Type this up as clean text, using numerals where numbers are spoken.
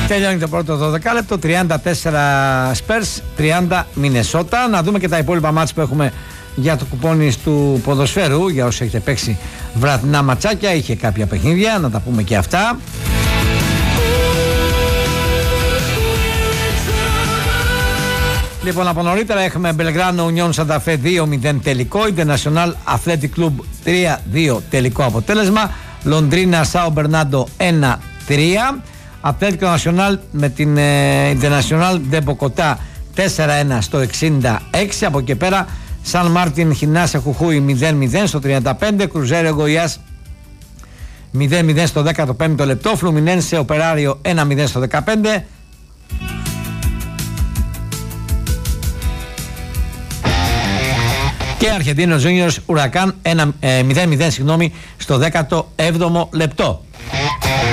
Τελειώνει το πρώτο 12 λεπτό. 34 Spurs, 30 Μινεσότα. Να δούμε και τα υπόλοιπα μάτς που έχουμε για το κουπόνι του ποδοσφαίρου. Για όσοι έχετε παίξει βραδινά ματσάκια, είχε κάποια παιχνίδια, να τα πούμε και αυτά. Λοιπόν, από νωρίτερα έχουμε Μπελγκράνο Union Santa Fe 2-0 τελικό, International Athletic Club 3-2 τελικό αποτέλεσμα, Λονδρίνα Σάο Μπερνάντο 1-3, Ατλέτικο Νασιονάλ με την International de Bogotá 4-1 στο 66. Από εκεί πέρα Σαν Μάρτιν Χινάσια Χουχούι 0-0 στο 35, Κρουζέρο Γκοϊάς 0-0 στο 15ο λεπτό, Φλουμινένσε Οπεράριο 1-0 στο 15. Και Αρχεντίνο Ζούνιος Ουρακάν 0-0 στο 17ο λεπτό.